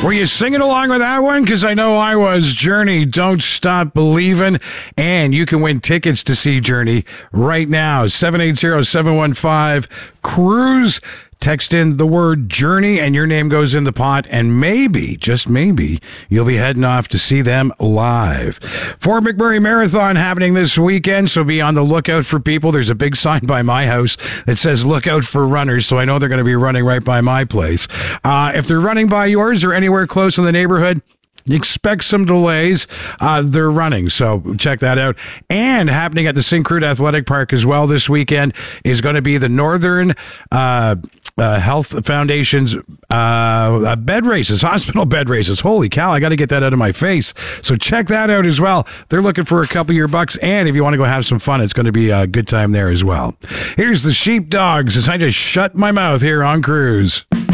Were you singing along with that one? Because I know I was. Journey, Don't Stop Believing. And you can win tickets to see Journey right now. 780-715-CRUISE. Text in the word Journey and your name goes in the pot, and maybe, just maybe, you'll be heading off to see them live. Fort McMurray Marathon happening this weekend, so be on the lookout for people. There's a big sign by my house that says look out for runners, so I know they're going to be running right by my place. If they're running by yours or anywhere close in the neighborhood, expect some delays. They're running, so check that out. And happening at the Syncrude Athletic Park as well this weekend is going to be the Northern Health Foundation's bed races, hospital bed races. Holy cow, I got to get that out of my face. So check that out as well. They're looking for a couple of your bucks, and if you want to go have some fun, it's going to be a good time there as well. Here's the Sheepdogs as I just shut my mouth here on Cruise.